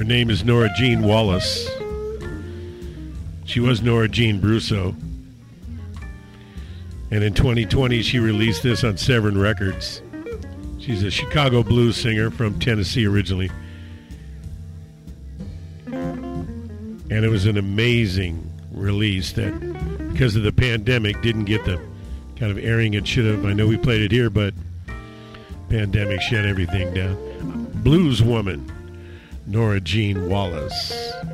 Her name is Nora Jean Wallace. She was Nora Jean Brusso. And in 2020, she released this on Severn Records. She's a Chicago blues singer from Tennessee originally. And it was an amazing release that, because of the pandemic, didn't get the kind of airing it should have. I know we played it here, but pandemic shut everything down. Blues woman, Nora Jean Wallace.